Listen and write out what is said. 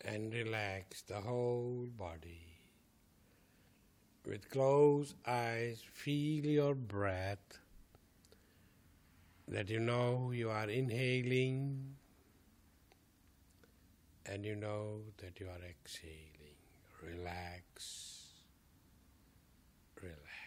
and relax the whole body. With closed eyes, feel your breath, that you know you are inhaling and you know that you are exhaling. Relax, relax.